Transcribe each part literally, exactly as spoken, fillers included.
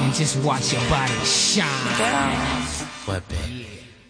and just watch your body shine. What, baby?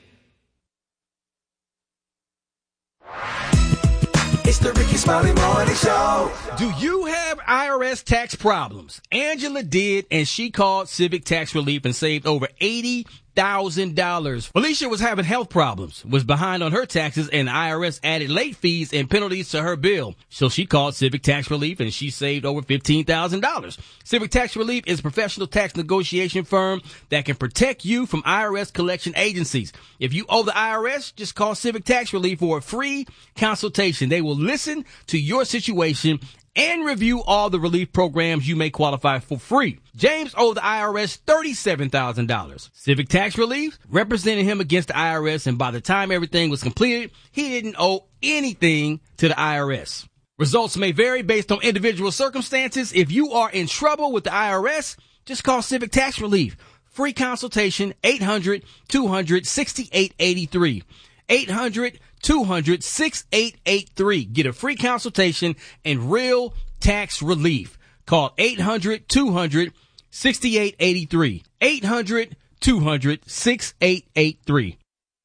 It's the Ricky Smiley Morning Show. Do you have I R S tax problems? Angela did, and she called Civic Tax Relief and saved over eighty thousand dollars. Felicia was having health problems, was behind on her taxes, and the I R S added late fees and penalties to her bill. So she called Civic Tax Relief, and she saved over fifteen thousand dollars. Civic Tax Relief is a professional tax negotiation firm that can protect you from I R S collection agencies. If you owe the I R S, just call Civic Tax Relief for a free consultation. They will listen to your situation and review all the relief programs you may qualify for free. James owed the I R S thirty-seven thousand dollars. Civic Tax Relief represented him against the I R S, and by the time everything was completed, he didn't owe anything to the I R S. Results may vary based on individual circumstances. If you are in trouble with the I R S, just call Civic Tax Relief. Free consultation, eight hundred, two hundred, sixty-eight eighty-three. eight hundred, two hundred, sixty-eight eighty-three. Get a free consultation and real tax relief. Call eight hundred, two hundred, sixty-eight eighty-three. eight hundred, two hundred, sixty-eight eighty-three.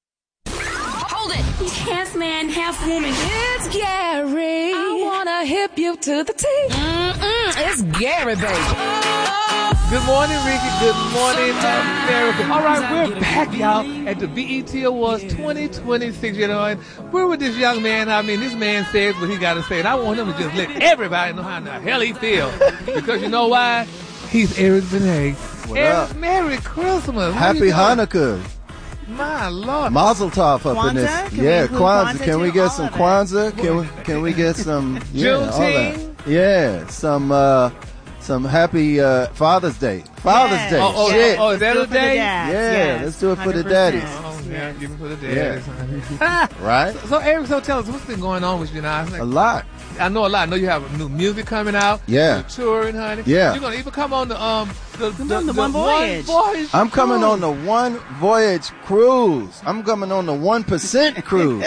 Hold it! Half man, half woman. It's Gary. I wanna hip you to the T. Mm-mm, it's Gary, baby. Good morning, Ricky. Good morning, America. All right, we're back, y'all, at the B E T Awards twenty twenty-six. You know, and where would this young man, I mean, this man says what he got to say, and I want him to just let everybody know how the hell he feels. Because you know why? He's Eric Benet. Eric, up? Merry Christmas. Happy Hanukkah. My Lord. Mazel tov up Kwanzaa? in this. Can yeah, we include Kwanzaa. Kwanzaa Can we too? get All some of it. Kwanzaa? Can we can we get some yeah, all that. Juneteenth? Yeah, some uh some happy uh Father's Day. Father's Yes. Day. Oh, oh, Shit. oh, is that Do a it for the day? dads, Yeah, yes, let's do it for the one hundred daddies. percent. Oh, yeah, give it for the Yeah. daddies. Right? So, Eric, so tell us, what's been going on with you now? It's like- A lot. I know a lot. I know you have new music coming out. Yeah. You're touring, honey. Yeah. You're gonna even come on the um the, the, on the One Voyage. voyage I'm coming cruise. on the One Voyage cruise. I'm coming on the one percent cruise.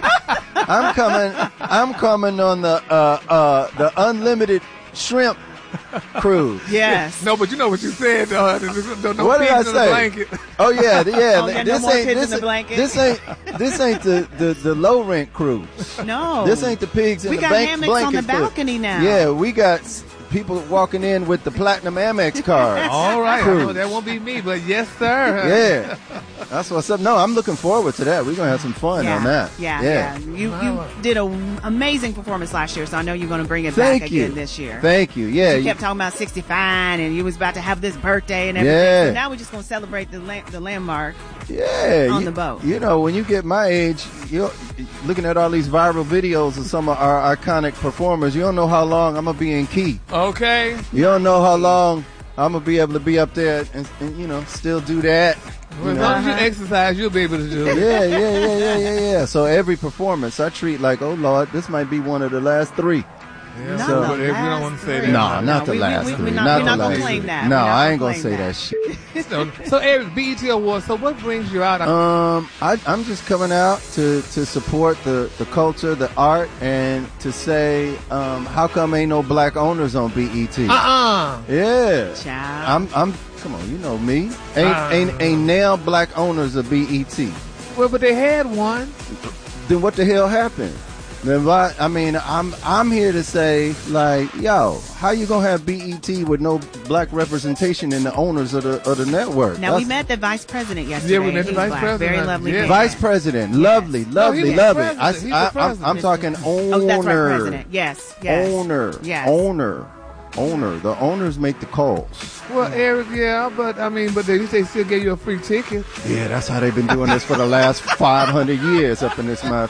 I'm coming I'm coming on the uh uh the unlimited shrimp cruise. Yes. No, but you know what you said. Uh, there's no, no What did I pigs in the say? blanket. Oh yeah, th- yeah. Oh, yeah, no this more ain't pigs in this, the blanket. this ain't this ain't the, the, the low rent cruise. No. This ain't the pigs in We the got bank hammocks blanket on the cruise. balcony now. Yeah, we got s- people walking in with the platinum Amex card. All right, I Cruise. know that won't be me, but yes, sir. Yeah, that's what's up. No, I'm looking forward to that. We're gonna have some fun yeah. on that. Yeah, yeah. yeah. You you did an amazing performance last year, so I know you're going to bring it Thank back you. again this year. Thank you. Yeah, You you- kept talking about sixty-five, and you was about to have this birthday and everything. Yeah. So now we're just going to celebrate the la- the landmark. yeah. on you, the boat. You know, when you get my age, you're looking at all these viral videos of some of our iconic performers. You don't know how long I'm gonna be in key. Okay. You don't know how long I'm gonna be able to be up there and, and you know still do that. Well, as You long know? as you exercise, you'll be able to do it. Yeah, yeah, yeah, yeah, yeah, yeah. So every performance I treat like, oh Lord, this might be one of the last three. Yeah, Not So- the but if you don't last want to say three. that. No, not the we, last we, we, three. We're not, Not we're the not last going to claim three. that. No, We're not I ain't gonna gonna say claim that shit. So, so Eric, B E T Awards. So, what brings you out? Um, I, I'm just coming out to, to support the, the culture, the art, and to say, um, how come ain't no black owners on B E T? Uh-uh. Yeah, Child. I'm I'm. Come on, you know me. Ain't Uh. ain't ain't now black owners of B E T. Well, but they had one. Then what the hell happened? Then why, I mean, I'm I'm here to say, like, yo, how you gonna have B E T with no black representation in the owners of the of the network? Now, we That's- met the vice president yesterday. Yeah, we met the He's vice black. president. Very lovely Yeah. man. Vice President, lovely, lovely, he was lovely. president. I, He's the I, I'm, I'm president. talking owner. Oh, that's right, president. Yes, yes. Owner, Yes. owner, owner. The owners make the calls. Well, Eric, yeah, but I mean, but they, they still gave you a free ticket. Yeah, that's how they've been doing this for the last five hundred years up in this mouth.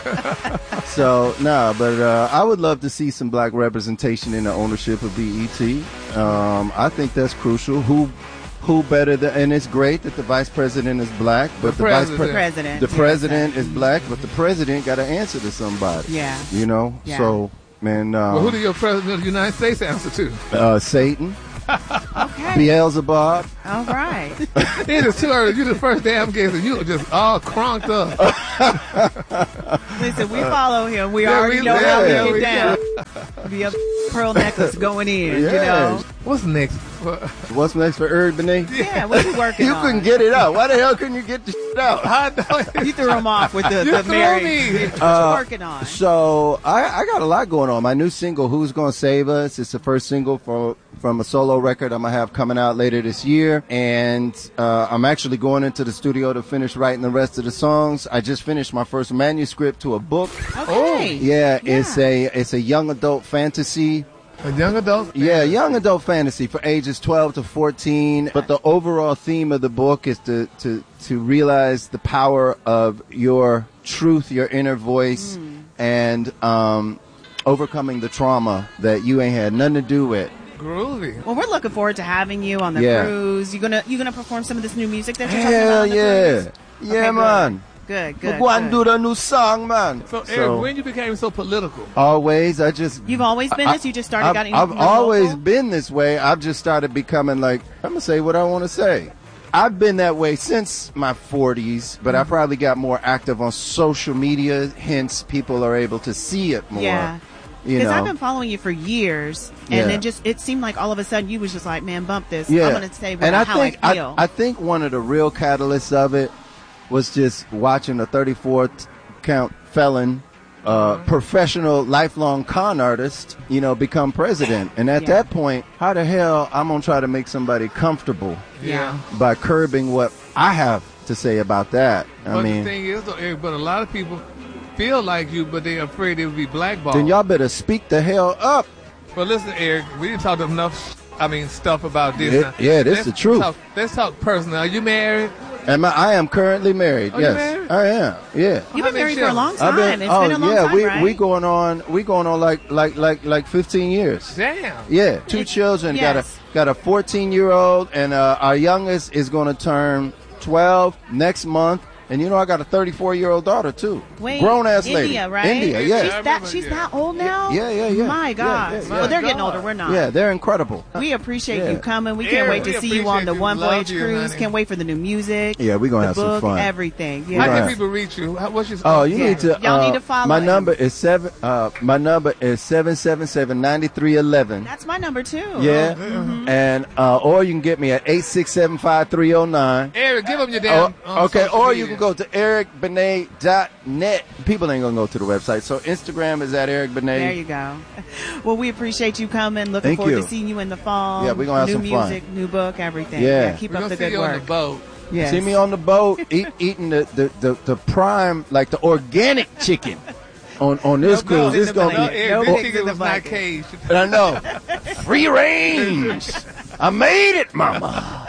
So, nah, but uh, I would love to see some black representation in the ownership of B E T. Um, I think that's crucial. Who who better than, and it's great that the vice president is black, but the, vice president. pre- President. the Yes, president sir. is black, but the president got to answer to somebody. Yeah. You know? Yeah. So, man, um, Well, who did your president of the United States answer to? uh, Satan, Okay. Beelzebub. All right. It is too early. You the first damn guest, and you were just all crunked up. Listen, we follow him. We Yeah, already we- know how yeah, we we get down. Be up pearl necklace going in, Yeah. you know? What's next? What's next for Eric Benet? Yeah, what you working You on? couldn't get it out. Why the hell couldn't you get the shit out? I know. You threw him off with the, You the threw Mary. me. What Uh, you working on? So I, I got a lot going on. My new single, "Who's Gonna Save Us," it's the first single from from a solo record I'm gonna have coming out later this year, and uh, I'm actually going into the studio to finish writing the rest of the songs. I just finished my first manuscript to a book. Okay. Yeah, it's a it's a young adult fantasy. A young adult? Yeah, young adult fantasy for ages twelve to fourteen. But the overall theme of the book is to, to, to realize the power of your truth, your inner voice, mm. and um, overcoming the trauma that you ain't had nothing to do with. Groovy. Well, we're looking forward to having you on the Yeah. cruise. You gonna you gonna perform some of this new music that you're Hell talking about on the yeah. cruise? Yeah, Okay, man. Good, We'll good. go and good. do the new song, man. So, Eric, when you became so political? Always, I just... You've always been I- this? You just started I've, getting I've more always vocal? been this way. I've just started becoming like, I'm going to say what I want to say. I've been that way since my forties, but I probably got more active on social media, hence people are able to see it more. Yeah. You Because know? I've been following you for years, and Yeah. then just it seemed like all of a sudden you was just like, man, bump this. Yeah. I'm going to say and I how think, I feel. I, I think one of the real catalysts of it was just watching a thirty-four count felon, uh, professional, lifelong con artist, you know, become president. And at Yeah. that point, how the hell I'm going to try to make somebody comfortable yeah. by curbing what I have to say about that? I But mean, the thing is, though, Eric, but a lot of people feel like you, but they're afraid they would be blackballed. then y'all better speak the hell up. But listen, Eric, we didn't talk enough, I mean, stuff about this. Yeah, Now, yeah, this let's the truth. Talk, let's talk personal. Are you married? Am I, I am currently married. Oh, you yes, married? I am. Yeah. You've How been many married for a long children? time. It's oh been a long yeah, time, we right? we going on we going on like like like like fifteen years. Damn. Yeah, two It's- children. yes. Got a got a fourteen year old, and uh, our youngest is going to turn twelve next month. And you know, I got a thirty-four year old daughter too. Wait, grown ass lady. India, right? India, yeah. She's I that remember, she's yeah. that old now? Yeah, yeah, yeah. My Yeah, God. yeah, yeah. Well, they're My getting God. older. We're not. Yeah, they're incredible. We appreciate Yeah. you coming. We can't Eric, wait to we see you on the appreciate you. One Love Voyage you, cruise. honey. Can't wait for the new music. Yeah, we're gonna the have some book, fun. everything. We're How Yeah. gonna can have- people reach you? How, what's your Oh, you Yeah. need to. Y'all uh, need to follow My him. number is seven. Uh, my number is seven seven seven ninety three eleven. That's my number too. Yeah, Mm-hmm. and uh, or you can get me at eight six seven five three zero nine. Eric, give them your damn. Oh, um, okay, social or media. you can go to eric benet dot net. People ain't gonna go to the website, so Instagram is at Eric Benet. There you go. Well, we appreciate you coming. Looking Thank forward you. to seeing you in the fall. Yeah, we gonna have new some fun. music, new book, everything. Yeah. keep We're up gonna the see good you on work. the boat. Yes. See me on the boat eat, eating the, the, the, the prime, like the organic chicken on on this No cruise. pigs in It's the gonna No, blanket. be. Eric, No this pigs chicken in the was not blanket. caged. I know, free range. I made it, mama.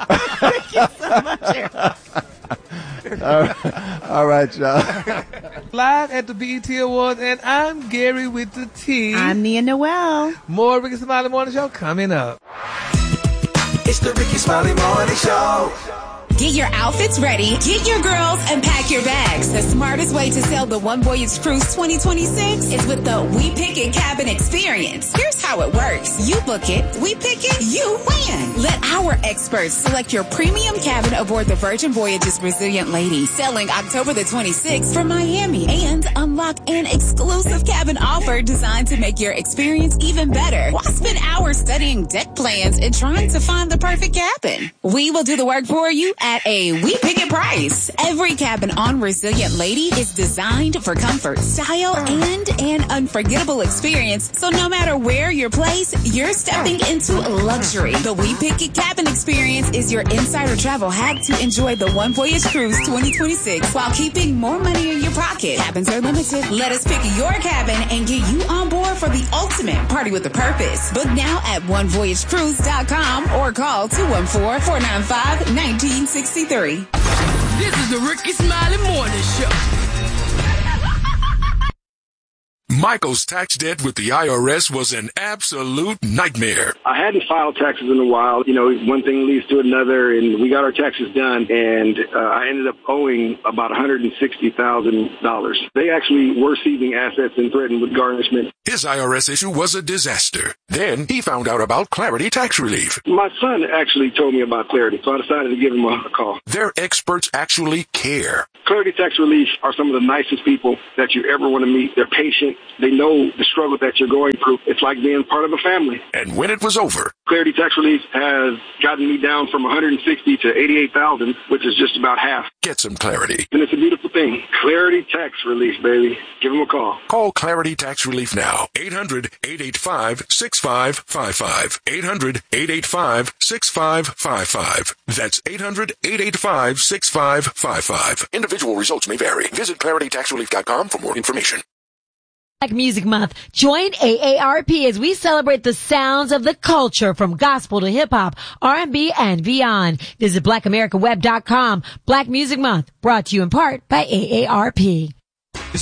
all, right, all right, y'all. Live at the B E T Awards, and I'm Gary with the T. I'm Nia Noel. More Ricky Smiley Morning Show coming up. It's the Ricky Smiley Morning Show. Get your outfits ready, get your girls, and pack your bags. The smartest way to sail the One Voyage Cruise twenty twenty-six is with the We Pick It Cabin Experience. Here's how it works. You book it, we pick it, you win. Let our experts select your premium cabin aboard the Virgin Voyages Resilient Lady, sailing October the twenty-sixth from Miami, and unlock an exclusive cabin offer designed to make your experience even better. Why spend hours studying deck plans and trying to find the perfect cabin? We will do the work for you at a We Pick It price. Every cabin on Resilient Lady is designed for comfort, style, and an unforgettable experience. So no matter where you're placed, you're stepping into luxury. The We Pick It cabin experience is your insider travel hack to enjoy the One Voyage Cruise twenty twenty-six while keeping more money in your pocket. Cabins are limited. Let us pick your cabin and get you on board for the ultimate party with a purpose. Book now at one voyage cruise dot com or call two one four, four nine five, one nine six three. This is the Ricky Smiley Morning Show. Michael's tax debt with the I R S was an absolute nightmare. I hadn't filed taxes in a while. You know, one thing leads to another, and we got our taxes done, and uh, I ended up owing about one hundred sixty thousand dollars. They actually were seizing assets and threatened with garnishment. His I R S issue was a disaster. Then he found out about Clarity Tax Relief. My son actually told me about Clarity, so I decided to give him a call. Their experts actually care. Clarity Tax Relief are some of the nicest people that you ever want to meet. They're patient. They know the struggle that you're going through. It's like being part of a family. And when it was over, Clarity Tax Relief has gotten me down from one hundred sixty to eighty-eight thousand, which is just about half. get some clarity. And it's a beautiful thing. Clarity Tax Relief, baby. Give them a call. Call Clarity Tax Relief now. eight hundred, eight eight five, six five five five. eight hundred, eight eight five, six five five five. That's eight hundred, eight eight five, six five five five. Individual results may vary. Visit clarity tax relief dot com for more information. Black Music Month. Join A A R P as we celebrate the sounds of the culture from gospel to hip hop, R and B, and beyond. Visit black america web dot com. Black Music Month, brought to you in part by A A R P.